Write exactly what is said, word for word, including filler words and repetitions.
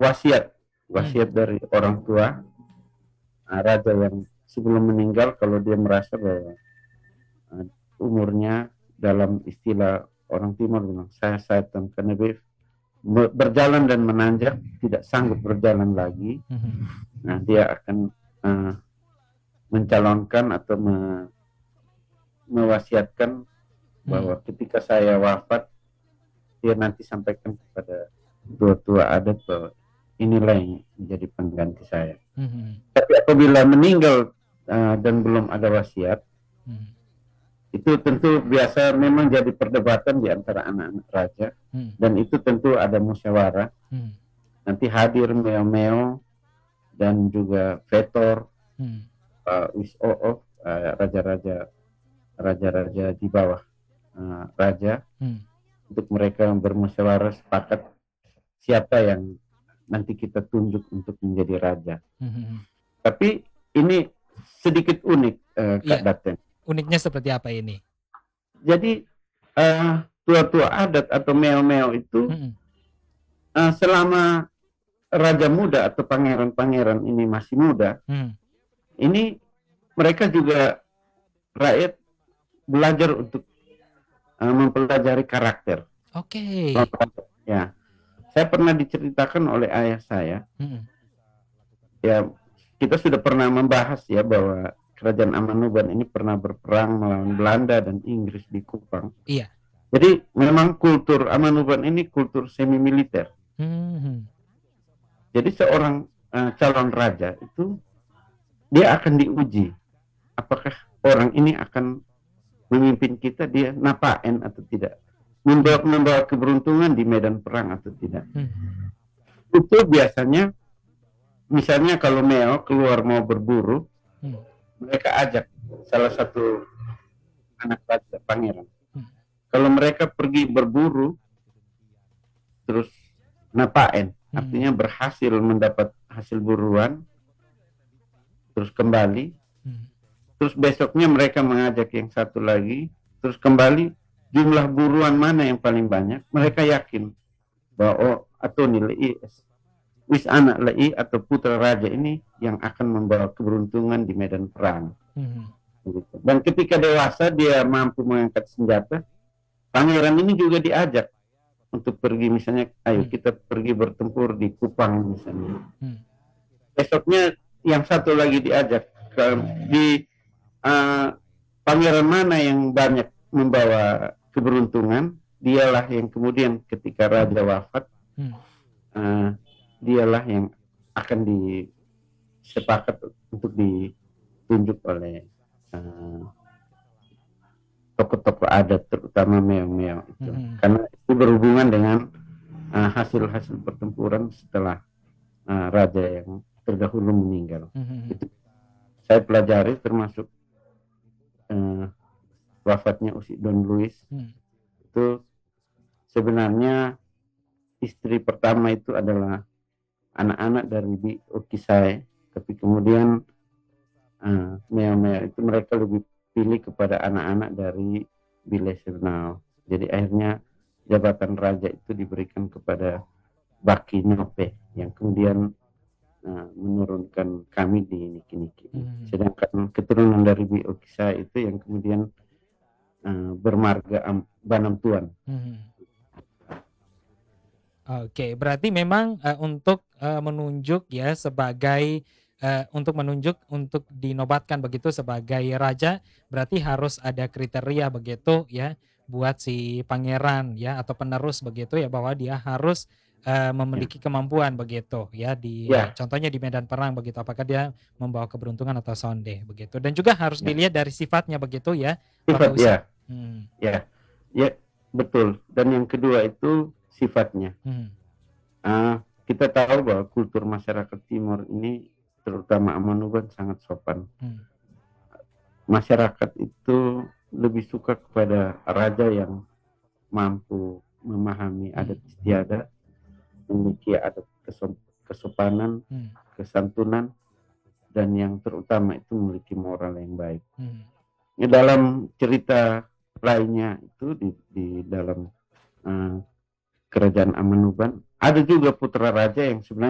wasiat, Hmm. wasiat dari orang tua uh, raja yang sebelum meninggal, kalau dia merasa bahwa uh, umurnya, dalam istilah orang timur bilang saya saya karena berjalan dan menanjak, tidak sanggup berjalan lagi. Hmm. Nah, dia akan uh, mencalonkan atau me, mewasiatkan Hmm. bahwa ketika saya wafat, dia nanti sampaikan kepada tua-tua adat bahwa inilah yang menjadi pengganti saya. Hmm. Tapi apabila meninggal uh, dan belum ada wasiat, Hmm. itu tentu biasa memang jadi perdebatan di antara anak-anak raja, Hmm. dan itu tentu ada musyawarah. Hmm. Nanti hadir meo-meo dan juga vetor, Hmm. uh, wisoo, uh, raja-raja raja-raja di bawah uh, raja, Hmm. untuk mereka bermusyawarah sepakat siapa yang nanti kita tunjuk untuk menjadi raja. Hmm. Tapi ini sedikit unik, uh, Kak Iya. Daten. Uniknya seperti apa ini? Jadi uh, tua-tua adat atau meo-meo itu Hmm. uh, selama raja muda atau pangeran-pangeran ini masih muda, Hmm. ini mereka juga rakyat belajar untuk uh, mempelajari karakter. Oke. Ya, saya pernah diceritakan oleh ayah saya. Hmm. Ya, kita sudah pernah membahas ya bahwa kerajaan Amanuban ini pernah berperang melawan Belanda dan Inggris di Kupang. Iya. Jadi memang kultur Amanuban ini kultur semi militer. Hmm. Jadi seorang uh, calon raja itu dia akan diuji apakah orang ini akan memimpin kita, dia napaen atau tidak, membawa, membawa keberuntungan di medan perang atau tidak. Hmm. Itu biasanya, misalnya kalau Meo keluar mau berburu, hmm. mereka ajak salah satu anak raja, pangeran. Hmm. Kalau mereka pergi berburu, terus napaen, hmm. artinya berhasil mendapat hasil buruan, terus kembali, hmm. terus besoknya mereka mengajak yang satu lagi, terus kembali, jumlah buruan mana yang paling banyak, mereka yakin bahwa oh, atau nilai wis anak lei atau putra raja ini yang akan membawa keberuntungan di medan perang. Hmm. Dan ketika dewasa dia mampu mengangkat senjata, pangeran ini juga diajak untuk pergi, misalnya ayo kita pergi bertempur di Kupang misalnya. Hmm. Besoknya yang satu lagi diajak ke, di uh, pangeran mana yang banyak membawa keberuntungan, dialah yang kemudian ketika raja wafat, hmm. uh, dialah yang akan disepakat untuk ditunjuk oleh uh, tokoh-tokoh adat, terutama meo-meo itu. Mm-hmm. Karena itu berhubungan dengan uh, hasil-hasil pertempuran setelah uh, raja yang terdahulu meninggal. Mm-hmm. Itu saya pelajari, termasuk uh, wafatnya Usi Don Luis. Mm. Itu sebenarnya istri pertama itu adalah anak-anak dari Bi Okisai, tapi kemudian uh, meo-meo itu mereka lebih pilih kepada anak-anak dari Bile Sernau. Jadi akhirnya jabatan raja itu diberikan kepada Baki Nyope yang kemudian uh, menurunkan kami di Niki-Niki. Hmm. Sedangkan keturunan dari Bi Okisai itu yang kemudian uh, bermarga Banam Tuan. Hmm. Oke, berarti memang uh, untuk uh, menunjuk ya sebagai uh, untuk menunjuk untuk dinobatkan begitu sebagai raja, berarti harus ada kriteria begitu ya buat si pangeran ya atau penerus begitu ya, bahwa dia harus uh, memiliki ya. Kemampuan begitu ya di ya. Contohnya di medan perang begitu, apakah dia membawa keberuntungan atau sonde begitu, dan juga harus ya. Dilihat dari sifatnya begitu ya. Sifat ya. Hmm. Ya. Ya, betul. Dan yang kedua itu sifatnya. Hmm. Uh, kita tahu bahwa kultur masyarakat Timur ini, terutama Amanuban, sangat sopan. Hmm. Masyarakat itu lebih suka kepada raja yang mampu memahami adat istiadat, memiliki adat kesop kesopanan, hmm. kesantunan, dan yang terutama itu memiliki moral yang baik. Hmm. Dalam cerita lainnya itu di, di dalam uh, kerajaan Amanuban ada juga putra raja yang sebenarnya